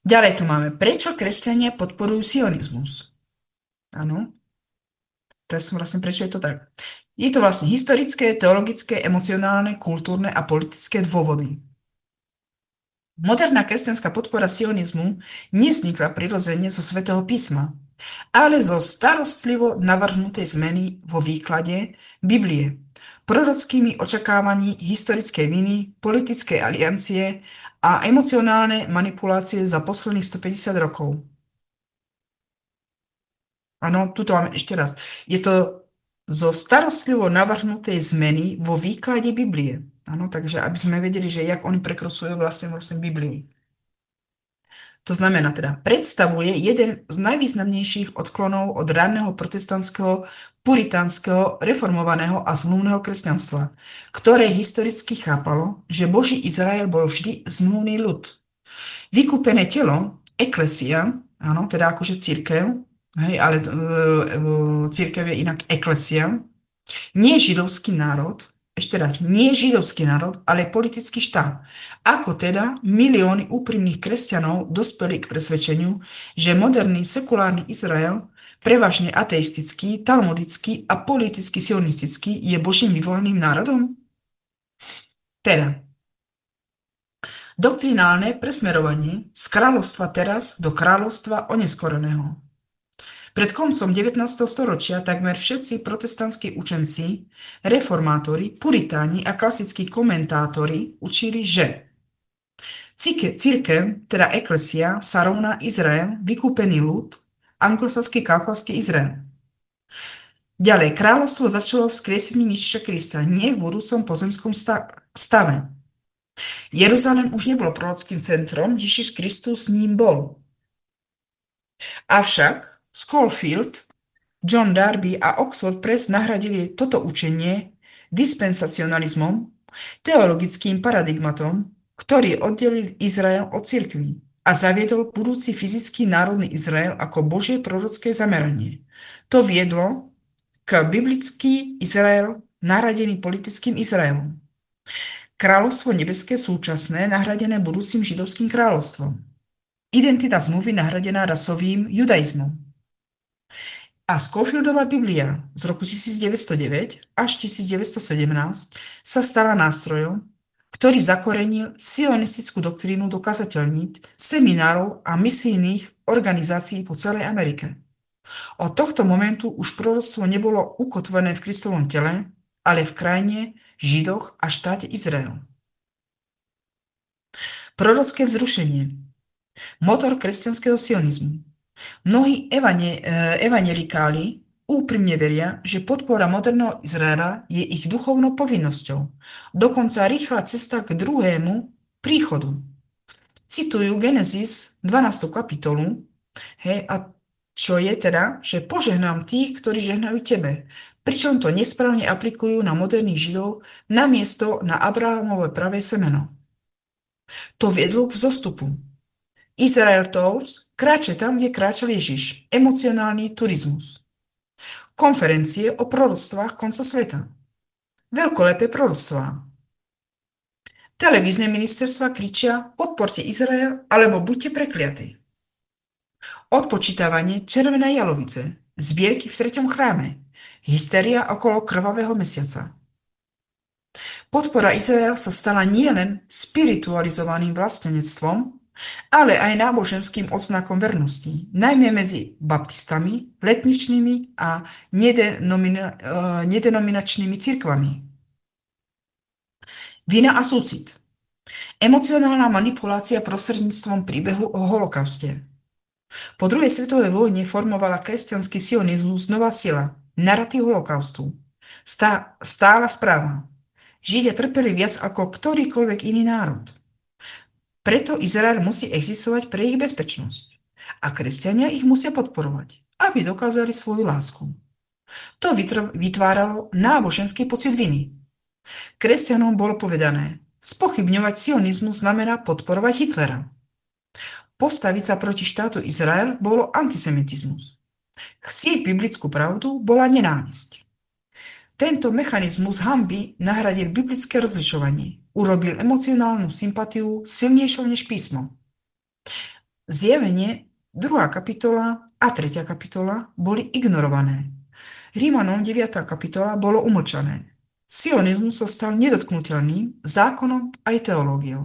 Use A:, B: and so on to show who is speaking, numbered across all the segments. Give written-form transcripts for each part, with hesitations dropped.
A: Ďalej tu máme, prečo kresťania podporujú sionizmus. Áno, prečo je to tak. Je to vlastne historické, teologické, emocionálne, kultúrne a politické dôvody. Moderná kresťanská podpora sionizmu nevznikla prirodzene zo Svätého písma, ale zo starostlivo navrhnutej zmeny vo výklade Biblie, prorockými očakávaní historickej viny, politickej aliancie a emocionálne manipulácie za posledných 150 rokov. Áno, tuto máme ešte raz. Je to zo starostlivo navrhnutej zmeny vo výklade Biblie. Áno, takže aby sme vedeli, že jak oni prekrocujú vlastne Bibliu. To znamená teda, predstavuje jeden z najvýznamnejších odklonov od ranného protestantského, puritánskeho, reformovaného a zmluvného kresťanstva, ktoré historicky chápalo, že Boží Izrael bol vždy zmluvný ľud. Vykúpené telo, eklesia, áno, teda akože církev, hej, ale církev je inak eklesia, nie židovský národ, ešte raz, nie židovský národ, ale politický štát. Ako teda milióny úprimných kresťanov dospeli k presvedčeniu, že moderný sekulárny Izrael, prevažne ateistický, talmudický a politicky sionistický, je Božím vyvoleným národom? Teda, doktrinálne presmerovanie z kráľovstva teraz do kráľovstva oneskoreného. Pred koncom 19. storočia takmer všetci protestantskí učenci, reformátori, puritáni a klasickí komentátori učili, že církev, teda eklesia, sa rovná Izrael, vykúpený ľud, anglosaský kaukazský Izrael. Ďalej, kráľovstvo začalo vzkriesením Ježiša Krista, nie v budúcom pozemskom stave. Jeruzalém už nebol prorockým centrom, Ježiš Kristus ním bol. Avšak Schofield, John Darby a Oxford Press nahradili toto učenie dispensacionalizmom, teologickým paradigmatom, ktorý oddelil Izrael od cirkví a zaviedol budúci fyzický národný Izrael ako Božie prorocké zameranie. To viedlo k biblický Izrael nahradený politickým Izraelom. Kráľovstvo nebeské súčasné nahradené budúcim židovským kráľovstvom. Identita zmluvy nahradená rasovým judaizmom. A Schofieldova Biblia z roku 1909 až 1917 sa stala nástrojom, ktorý zakorenil sionistickú doktrínu do kazateľníc, seminárov a misijných organizácií po celej Amerike. Od tohto momentu už proroctvo nebolo ukotvené v Kristovom tele, ale v krajine, Židoch a štáte Izrael. Prorocké vzrušenie. Motor kresťanského sionizmu. Mnohí evangelikáli úprimne veria, že podpora moderného Izraela je ich duchovnou povinnosťou, dokonca rýchla cesta k druhému príchodu. Citujú Genesis 12. kapitolu, a čo je teda, že požehnám tých, ktorí žehnajú tebe, pričom to nesprávne aplikujú na moderných Židov namiesto na Abrahamové pravé semeno. To viedlo k vzostupu. Israel Tours kráče tam, kde kráčal Ježiš. Emocionálny turizmus. Konferencie o proroctvách konca sveta. Veľkolepé proroctvá. Televízne ministerstva kričia podporte Izrael alebo buďte prekliatí. Odpočítavanie červenej jalovice. Zbierky v 3. chráme. Hysteria okolo krvavého mesiaca. Podpora Izrael sa stala nielen spiritualizovaným vlastenectvom, ale aj náboženským odznakom vernosti, najmä medzi baptistami, letničnými a nedenominačnými cirkvami. Vina a súcit. Emocionálna manipulácia prostredníctvom príbehu o holokauste. Po druhej svetovej vojne formovala kresťanský sionizmus nová sila, narratív holokaustu. Stála správa. Židia trpeli viac ako ktorýkoľvek iný národ. Preto Izrael musí existovať pre ich bezpečnosť. A kresťania ich musia podporovať, aby dokázali svoju lásku. To vytváralo náboženský pocit viny. Kresťanom bolo povedané, spochybňovať sionizmus znamená podporovať Hitlera. Postaviť sa proti štátu Izrael bolo antisemitizmus. Chcieť biblickú pravdu bola nenávisť. Tento mechanizmus hanby nahradil biblické rozlišovanie. Urobil emocionálnu sympatiu silnejšou než písmo. Zjavenie 2. kapitola a 3. kapitola boli ignorované. Rímanom 9. kapitola bolo umlčané. Sionizmus sa stal nedotknutelným zákonom aj teológiou.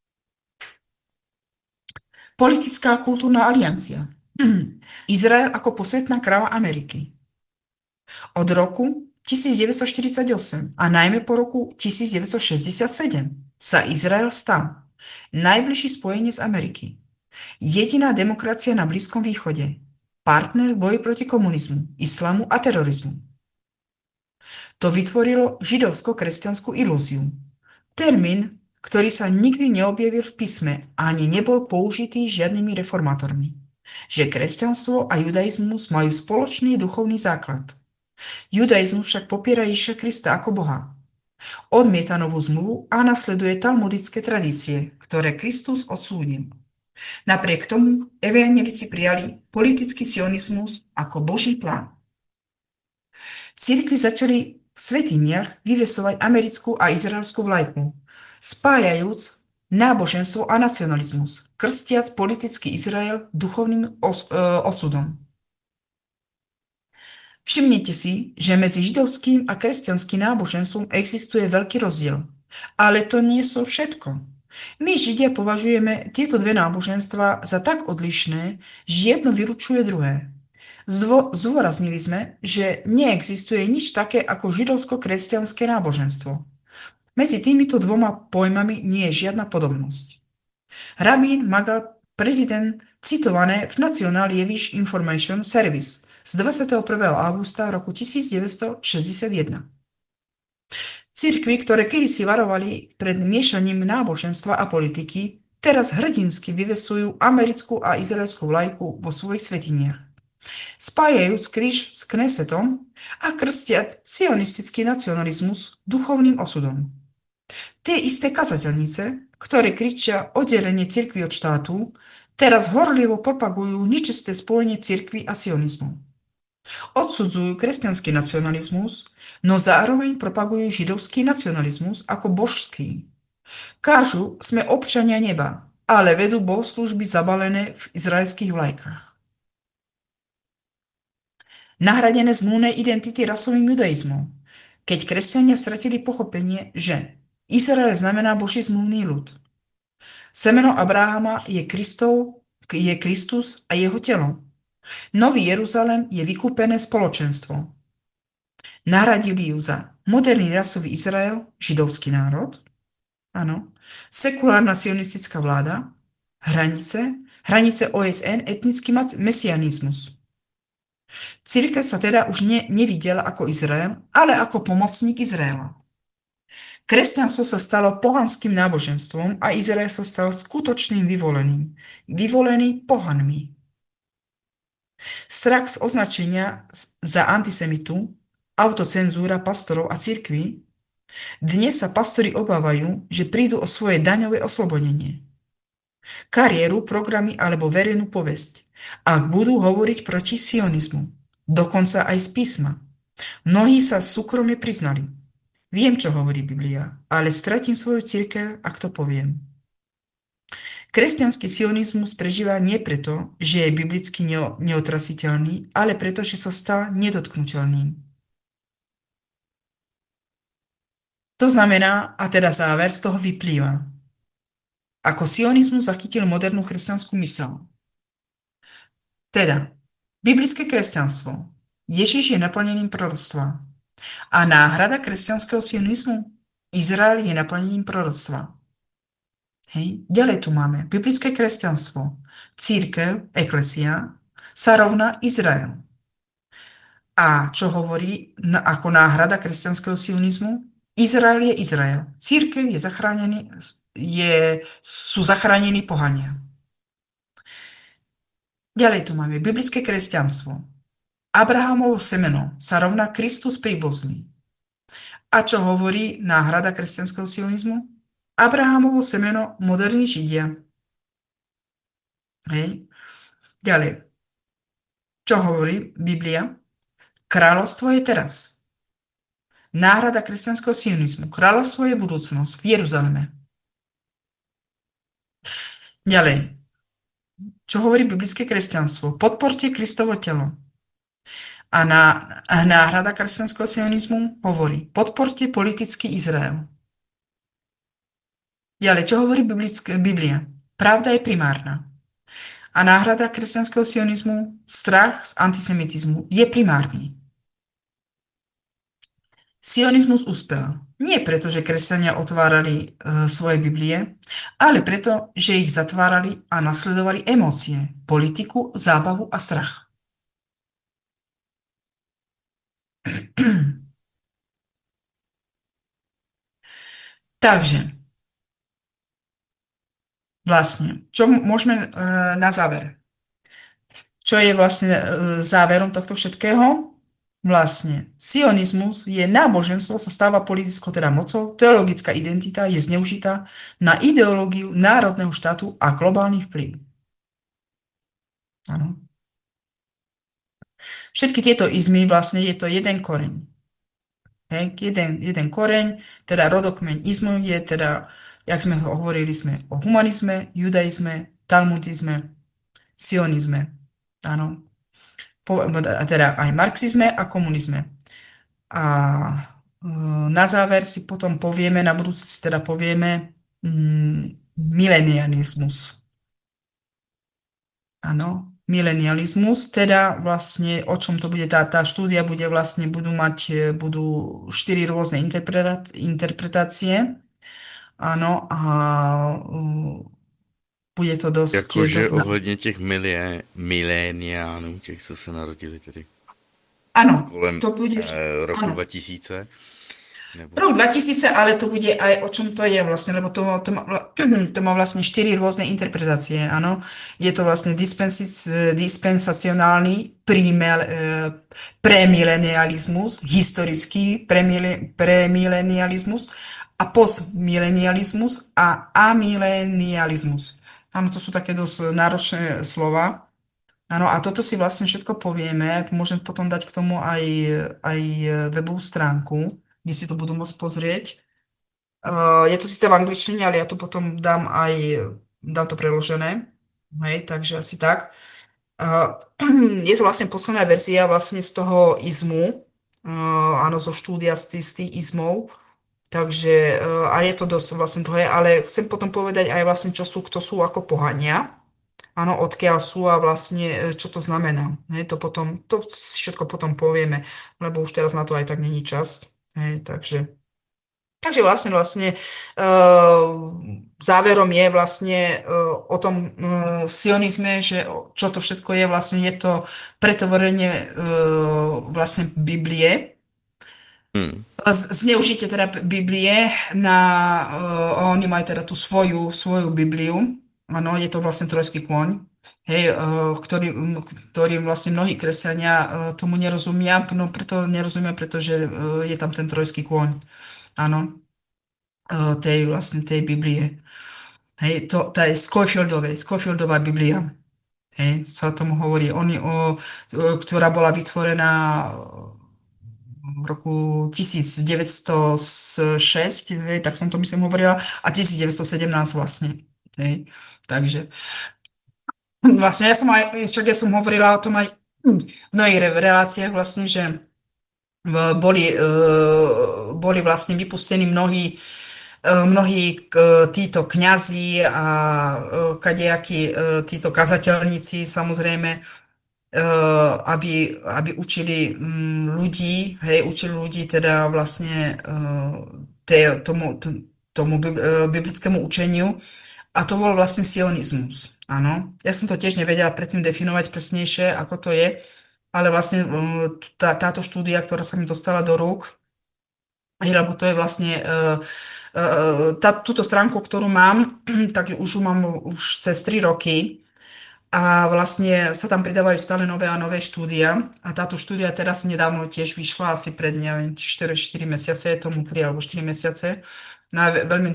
A: Politická a kultúrna aliancia. Izrael ako posvetná kráva Ameriky. Od roku 1948 a najmä po roku 1967 sa Izrael stal najbližší spojenec Ameriky, jediná demokracia na Blízkom východe, partner v boji proti komunizmu, islamu a terorizmu. To vytvorilo židovsko-kresťanskú ilúziu. Termín, ktorý sa nikdy neobjavil v písme a ani nebol použitý žiadnymi reformátormi, že kresťanstvo a judaizmus majú spoločný duchovný základ. Judaizmus však popiera Ježiša Krista ako Boha. Odmieta novú zmluvu a nasleduje talmudické tradície, ktoré Kristus odsúdil. Napriek tomu evanjelici prijali politický sionizmus ako Boží plán. Cirkvi začali v svätyniach vyvesovať americkú a izraelskú vlajku, spájajúc náboženstvo a nacionalizmus, krstiac politický Izrael duchovným osudom. Všimnite si, že medzi židovským a kresťanským náboženstvom existuje veľký rozdiel. Ale to nie sú všetko. My, Židia, považujeme tieto dve náboženstva za tak odlišné, že jedno vyručuje druhé. Zdôraznili sme, že neexistuje nič také ako židovsko-kresťanské náboženstvo. Medzi týmito dvoma pojmami nie je žiadna podobnosť. Rabín Magal, prezident, citované v National Jewish Information Service z 21. augusta roku 1961. Cirkvi, ktoré kedysi varovali pred miešaním náboženstva a politiky, teraz hrdinsky vyvesujú americkú a izraelskú vlajku vo svojich svätyniach, spájajúc kríž s Knesetom a krstiac sionistický nacionalizmus duchovným osudom. Tie isté kazateľnice, ktoré kričia oddelenie cirkvi od štátu, teraz horlivo propagujú nečisté spojenie cirkvi a sionizmu. Odsudzujú kresťanský nacionalizmus, no zároveň propagujú židovský nacionalizmus ako božský. Kážu, sme občania neba, ale vedú bohoslužby zabalené v izraelských vlajkách. Nahradené zmluvné identity rasovým judaizmom, keď kresťania stratili pochopenie, že Izrael znamená Boží zmluvný ľud. Semeno Abrahama je Kristus a jeho telo. Nový Jeruzalém je vykúpené spoločenstvo. Nahradili ju za moderný rasový Izrael, židovský národ, áno, sekulárna sionistická vláda, hranice OSN, etnický mesianizmus. Cirkev sa teda už nevidela ako Izrael, ale ako pomocník Izraela. Kresťanstvo sa stalo pohanským náboženstvom a Izrael sa stal skutočným vyvolený pohanmi. Strach z označenia za antisemitu, autocenzúra pastorov a cirkví, dnes sa pastori obávajú, že prídu o svoje daňové oslobodenie, kariéru, programy alebo verejnú povesť, ak budú hovoriť proti sionizmu, dokonca aj z písma. Mnohí sa súkromne priznali. Viem, čo hovorí Biblia, ale stratím svoju cirkev, ak to poviem. Kresťanský sionizmus prežíva nie preto, že je biblicky neotrasiteľný, ale preto, že sa stal nedotknuteľným. To znamená, a teda záver z toho vyplýva, ako sionizmus zachytil modernú kresťanskú myseľ. Teda, biblické kresťanstvo, Ježiš je naplnením proroctva a náhrada kresťanského sionizmu, Izrael je naplnením proroctva. Hej. Ďalej tu máme biblické kresťanstvo, církev, eklesia, sa rovná Izrael. A čo hovorí ako náhrada kresťanského sionizmu? Izrael je Izrael. Církev je zachránený, sú zachránení pohania. Ďalej tu máme biblické kresťanstvo. Abrahamovo semeno sa rovná Kristus príbuzný. A čo hovorí náhrada kresťanského sionizmu? Abrahamovo semeno moderní Židia. Hej. Ďalej. Čo hovorí Biblia? Kráľovstvo je teraz. Náhrada kresťanského sionizmu. Kráľovstvo je budúcnosť v Jeruzaleme. Ďalej. Čo hovorí biblické kresťanstvo? Podporte Kristovo telo. A náhrada kresťanského sionizmu hovorí, podporte politický Izrael. Ďalej, čo hovorí Biblia? Pravda je primárna. A náhrada kresťanského sionizmu, strach z antisemitizmu je primárny. Sionizmus uspel. Nie preto, že kresťania otvárali svoje Biblie, ale preto, že ich zatvárali a nasledovali emócie, politiku, zábavu a strach. Takže, vlastne, čo môžeme na záver? Čo je vlastne záverom tohto všetkého? Vlastne, sionizmus je náboženstvo, sa stáva politickou teda mocou, teologická identita je zneužitá na ideológiu národného štátu a globálny vplyv. Áno. Všetky tieto izmy vlastne je to jeden koreň. Hej, jeden koreň, teda rodokmeň izmu je teda, jak sme hovorili, sme o humanizme, judaizme, talmudizme, sionizme. Áno. Teda aj marxizme a komunizme. A na záver si potom povieme, na budúce si teda povieme milenializmus. Áno, milenializmus, teda vlastne o čom to bude tá štúdia, budú 4 rôzne interpretácie. Áno, a bude to dosť...
B: Jakože ohledně těch miléniánů, těch, co se narodili tedy
A: Áno,
B: kolem
A: to bude...
B: roku
A: Áno.
B: 2000. Nebo...
A: Rok 2000, ale to bude aj o čom to je vlastne, lebo to má vlastne 4 rôzne interpretácie, áno. Je to vlastne dispensacionálny premilenializmus, historický premilenializmus a postmilenializmus a amilenializmus. Áno, to sú také dosť náročné slova. Áno, a toto si vlastne všetko povieme. Môžem potom dať k tomu aj webovú stránku, kde si to budú môcť pozrieť. Je to síce v angličtine, ale ja to potom dám to preložené. Hej, takže asi tak. Je to vlastne posledná verzia vlastne z toho izmu, áno, zo štúdia z tých izmov. Takže, a je to dosť vlastne dlhé, ale chcem potom povedať aj vlastne, kto sú ako pohania. Áno, odkiaľ sú a vlastne, čo to znamená. Hej, to si všetko potom povieme, lebo už teraz na to aj tak není čas. Hej, takže vlastne záverom je vlastne o tom sionizme, že čo to všetko je, vlastne je to pretvorenie vlastne Biblie, zneužite teda Biblie oni majú teda tú svoju Bibliu. Áno, je to vlastne trojský kôň, hej, ktorým vlastne mnohí kresťania tomu nerozumia, no preto nerozumia, pretože je tam ten trojský kôň, áno, tej Biblie. Hej, tá je Scofieldová Biblia, hej, sa tomu hovorí, ktorá bola vytvorená v roku 1906, hej, tak som to myslím hovorila, a 1917 vlastne. Hej. Takže vlastne ja som hovorila o tom aj v mnohých reláciách vlastne, že boli vlastne vypustení mnohí títo kňazi a kadejakí títo kazateľníci, samozrejme, aby učili ľudí, hej, učili ľudí teda vlastne tomu biblickému učeniu, a to bol vlastne sionizmus. Áno. Ja som to tiež nevedela predtým definovať presnejšie, ako to je, ale vlastne táto štúdia, ktorá sa mi dostala do rúk, lebo to je vlastne túto stránku, ktorú mám, tak už mám cez 3 roky. A vlastne sa tam pridávajú stále nové a nové štúdia. A táto štúdia teraz nedávno tiež vyšla, asi pred, neviem, 4 mesiace, je tomu 3 alebo 4 mesiace. No, veľmi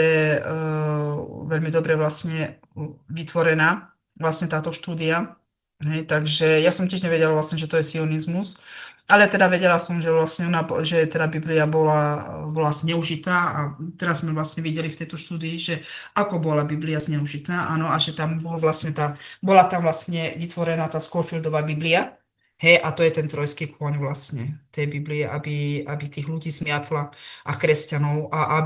A: dobre vlastne vytvorená vlastne táto štúdia. Hej, takže ja som tiež nevedela vlastne, že to je sionizmus, ale teda vedela som, že vlastne že teda Biblia bola zneužitá a teraz sme vlastne videli v tejto štúdii, že ako bola Biblia zneužitá, áno, a že tam bola tam vlastne vytvorená tá Scofieldová Biblia, hej, a to je ten trojský kôň vlastne tej Biblie, aby tých ľudí zmiatla a kresťanov a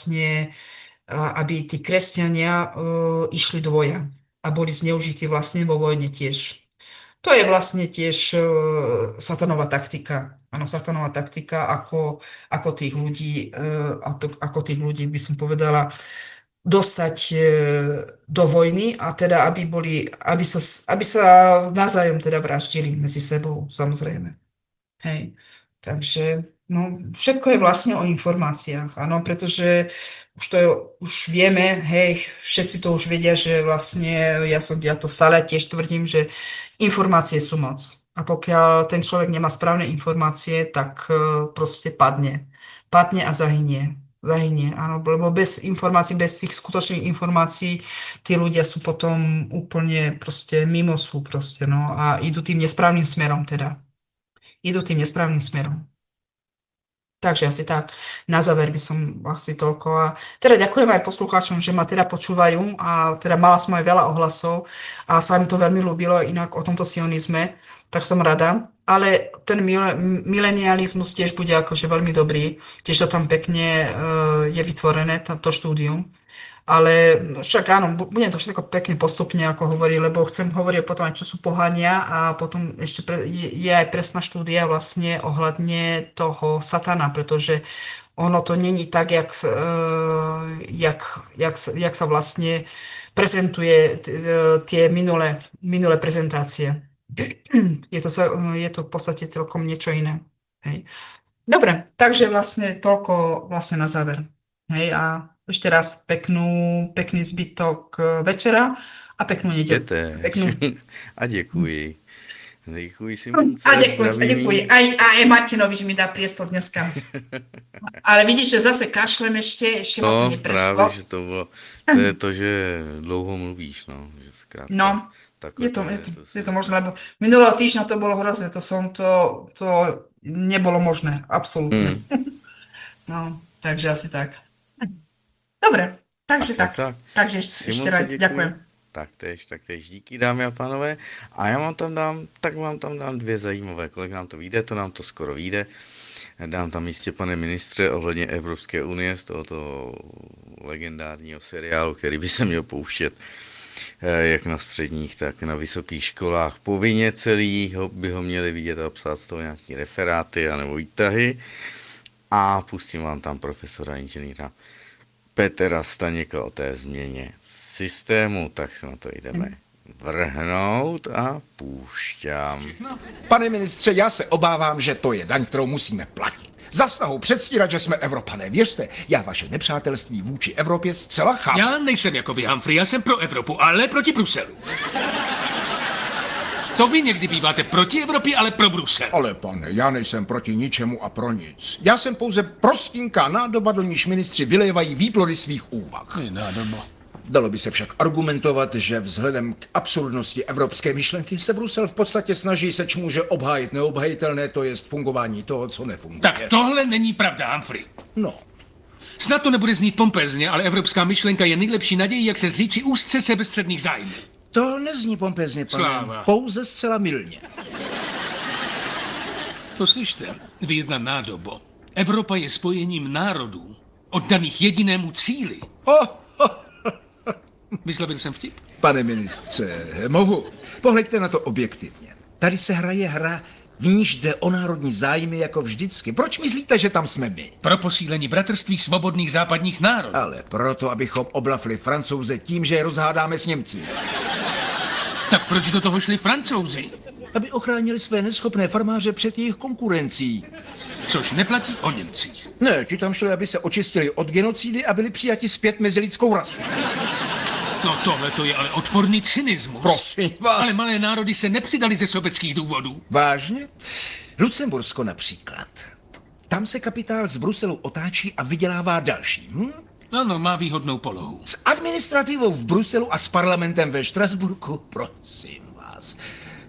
A: aby tí kresťania išli do boja a boli zneužití vlastne vo vojne tiež. To je vlastne tiež satanová taktika. Áno, satanová taktika, ako tých ľudí, ako tých ľudí by som povedala, dostať do vojny a teda, aby sa navzájom teda vraždili medzi sebou, samozrejme. Hej. Takže no, všetko je vlastne o informáciách, áno, pretože už vieme, hej, všetci to už vedia, že vlastne ja to stále tiež tvrdím, že informácie sú moc. A pokiaľ ten človek nemá správne informácie, tak proste padne. Padne a zahynie. Zahynie, áno, lebo bez informácií, bez tých skutočných informácií, tí ľudia sú potom úplne proste mimo sú proste, no a idú tým nesprávnym smerom teda. Idú tým nesprávnym smerom. Takže asi tak, na záver by som asi toľko. A teda ďakujem aj poslucháčom, že ma teda počúvajú a teda mala som aj veľa ohlasov a sa mi to veľmi ľúbilo inak o tomto sionizme, tak som rada. Ale ten milenializmus tiež bude akože veľmi dobrý, tiež to tam pekne je vytvorené, to štúdium. Ale však áno, budem to všetko pekne postupne, ako hovorí, lebo chcem hovoriť potom aj, čo sú pohania a potom ešte je aj presná štúdia vlastne ohľadne toho satana, pretože ono to není tak, jak sa vlastne prezentuje tie minulé prezentácie. Je to v podstate celkom niečo iné. Hej. Dobre, takže vlastne toľko vlastne na záver. Hej, a ešte raz pekný zbytok večera a peknú neděli. Peknú.
B: A děkuji. Děkuji Simonce.
A: A děkuji. Aj Martinovi, že mi dá priestor dneska. Ale vidíš, že zase kašlem ešte ma to
B: No,
A: neprešlo.
B: právě, že to je to, že dlouho mluvíš, no. Že zkrátka,
A: No,
B: takhle
A: je to možné, lebo minulého týždňa to bolo hrozné, to nebolo možné, absolútne. No, takže asi tak. Dobre, takže tak. Takže ešte raz ďakujem.
B: Taktéž díky, dámy a pánové. A já vám tam dám dvě zajímavé. Kolik nám to vyjde, to nám to skoro vyjde. Dám tam jistě, pane ministře, ohledně Evropské unie z tohoto legendárního seriálu, který by se měl pouštět jak na středních, tak na vysokých školách. Povinně celý by ho měli vidět a psát z toho nějaký referáty anebo výtahy. A pustím vám tam profesora inženýra Petra Staněka o té změně systému, tak se na to jdeme vrhnout a púšťám.
C: Pane ministře, já se obávám, že to je daň, kterou musíme platit. Za snahu předstírat, že jsme Evropané. Věřte, já vaše nepřátelství vůči Evropě zcela chápu.
D: Já nejsem jako vy, Humphrey, já jsem pro Evropu, ale proti Bruselu. To vy někdy býváte proti Evropě, ale pro Brusel.
C: Ale pane, já nejsem proti ničemu a pro nic. Já jsem pouze prostínká nádoba, do níž ministři vylévají výplody svých úvah.
D: Nádoba.
C: Dalo by se však argumentovat, že vzhledem k absurdnosti evropské myšlenky se Brusel v podstatě snaží seč může obhájit neobhajitelné, to jest fungování toho, co nefunguje.
D: Tak tohle není pravda, Humphrey.
C: No,
D: Snad to nebude znít pompézně, ale evropská myšlenka je nejlepší nadějí, jak se zříci úzce sebestředných zájmů.
C: to nezní pompezně, pane.
D: Sláva.
C: Pouze zcela mylně.
D: Poslyšte, vy jedna nádobo. Evropa je spojením národů, oddaných jedinému cíli. Vyslovil jsem vtip?
C: Pane ministře, mohu. Pohleďte na to objektivně. Tady se hraje hra, v níž jde o národní zájmy jako vždycky. Proč myslíte, že tam jsme my?
D: Pro posílení bratrství svobodných západních národů.
C: Ale proto, abychom oblafli Francouze tím, že je rozhádáme s Němci.
D: Tak proč do toho šli Francouzi?
C: Aby ochránili své neschopné farmáře před jejich konkurencí.
D: Což neplatí o Němcích.
C: Ne, ti tam šli, aby se očistili od genocidy a byli přijati zpět mezi lidskou rasu.
D: No tohle to je ale odporný cynismus.
C: Prosím vás.
D: Ale malé národy se nepřidali ze sobeckých důvodů.
C: Vážně? Lucembursko například. Tam se kapitál z Bruselu otáčí a vydělává další.
D: Ano, má výhodnou polohu.
C: S administrativou v Bruselu a s parlamentem ve Štrasburku, prosím vás.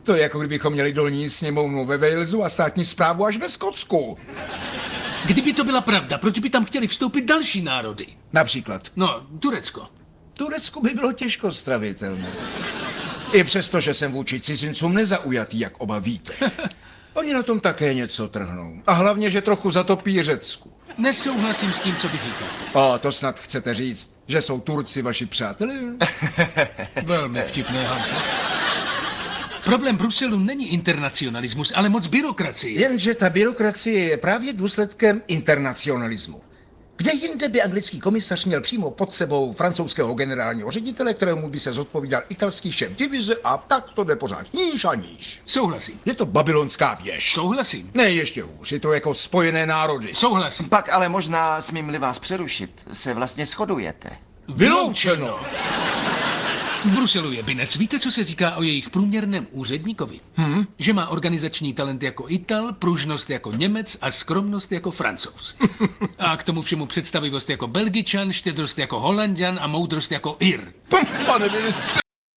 C: To je jako kdybychom měli dolní sněmovnu ve Walesu a státní správu až ve Skotsku.
D: Kdyby to byla pravda, proč by tam chtěli vstoupit další národy?
C: Například.
D: No, Turecko.
C: Turecku by bylo těžko stravitelné. I přesto, že jsem vůči cizincům nezaujatý, jak oba víte. Oni na tom také něco trhnou. A hlavně, že trochu zatopí Řecku.
D: Nesouhlasím s tím, co vy říkáte.
C: A to snad chcete říct, že jsou Turci vaši přátelé?
D: Velmi vtipné, Hanfo. Problém Bruselu není internacionalismus, ale moc byrokracie.
C: Jenže ta byrokracie je právě důsledkem internacionalismu. Kde jinde by anglický komisař měl přímo pod sebou francouzského generálního ředitele, kterému by se zodpovídal italský šéf divize a tak to jde pořád níž a níž.
D: Souhlasím.
C: Je to babylonská věž.
D: Souhlasím.
C: Ne, ještě hůř, je to jako Spojené národy.
D: Souhlasím.
E: Pak ale možná, smím-li vás přerušit, se vlastně shodujete.
C: Vyloučeno.
D: V Bruselu je binec. Víte, co se říká o jejich průměrném úředníkovi? Že má organizační talent jako Ital, pružnost jako Němec a skromnost jako Francouz. A k tomu všemu představivost jako Belgičan, štědrost jako Holanďan a moudrost jako Ir.
C: Pane ministře.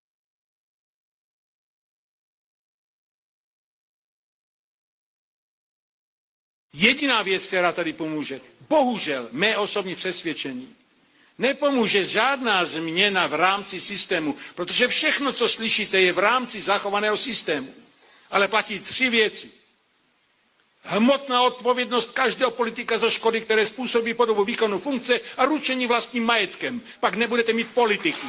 F: Jediná věc, která tady pomůže, bohužel mé osobní přesvědčení, nepomůže žádná změna v rámci systému, protože všechno, co slyšíte, je v rámci zachovaného systému. Ale platí 3 věci. Hmotná odpovědnost každého politika za škody, které způsobí po dobu výkonu funkce a ručení vlastním majetkem. Pak nebudete mít politiky.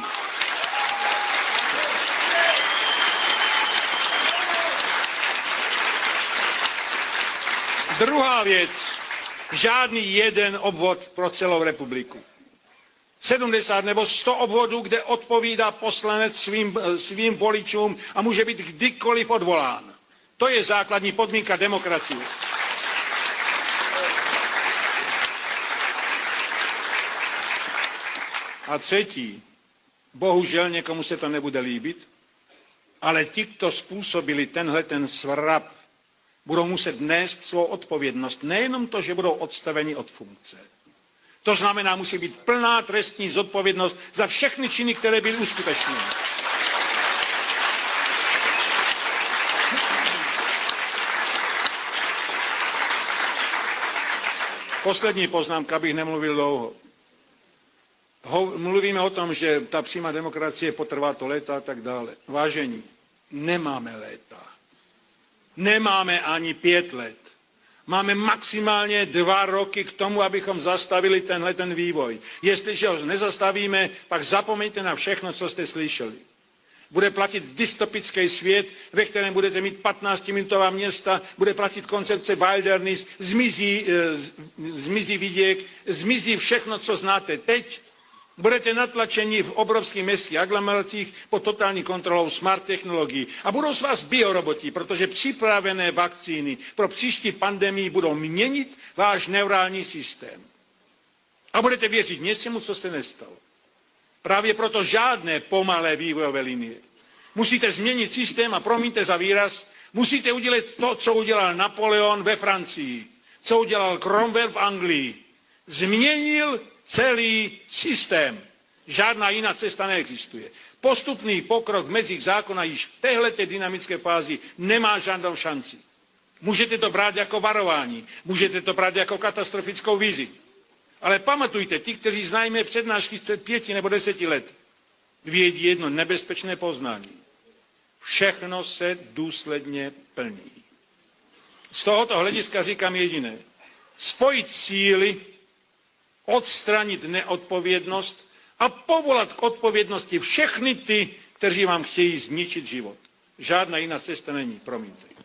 F: Druhá věc. Žádný jeden obvod pro celou republiku. 70 nebo 100 obvodů, kde odpovídá poslanec svým voličům a může být kdykoliv odvolán. To je základní podmínka demokracie. A třetí, bohužel někomu se to nebude líbit, ale ti, kdo způsobili ten svrap, budou muset nést svou odpovědnost. Nejenom to, že budou odstaveni od funkce. To znamená, musí být plná trestní zodpovědnost za všechny činy, které byly uskutečněny. Poslední poznámka, abych nemluvil dlouho. Mluvíme o tom, že ta přímá demokracie potrvá to léta a tak dále. Vážení, nemáme léta. Nemáme ani 5 let. Máme maximálně 2 roky k tomu, abychom zastavili ten vývoj. Jestliže ho nezastavíme, pak zapomeňte na všechno, co jste slyšeli. Bude platit dystopický svět, ve kterém budete mít 15-minutová města, bude platit koncepce wilderness, zmizí viděk, zmizí všechno, co znáte teď. Budete natlačeni v obrovských městských aglomeracích pod totální kontrolou smart technologií. A budou z vás bioroboti, protože připravené vakcíny pro příští pandemii budou měnit váš neurální systém. A budete věřit něčemu, co se nestalo. Právě proto žádné pomalé vývojové linie. Musíte změnit systém a promiňte za výraz, musíte udělat to, co udělal Napoleon ve Francii, co udělal Cromwell v Anglii. Změnil celý systém. Žádná jiná cesta neexistuje. Postupný pokrok v mezích zákona již v téhleté dynamické fázi nemá žádnou šanci. Můžete to brát jako varování, můžete to brát jako katastrofickou vizi. Ale pamatujte, ti, kteří znají přednášky před 5 nebo 10 let, vědí jedno nebezpečné poznání. Všechno se důsledně plní. Z tohoto hlediska říkám jediné. Spojit síly, odstranit neodpovědnost a povolat k odpovědnosti všechny ty, kteří vám chtějí zničit život. Žádná jiná cesta není, promiňte.